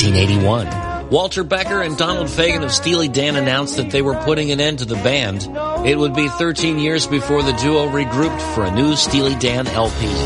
1981. Walter Becker and Donald Fagen of Steely Dan announced that they were putting an end to the band. It would be 13 years before the duo regrouped for a new Steely Dan LP.